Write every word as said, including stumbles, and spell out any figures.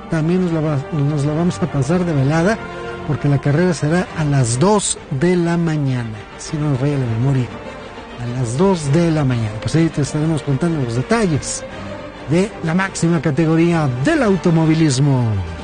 también nos la, va, nos la vamos a pasar de velada, porque la carrera será a las dos de la mañana, si no nos falla la memoria, a las dos de la mañana. Pues ahí te estaremos contando los detalles de la máxima categoría del automovilismo.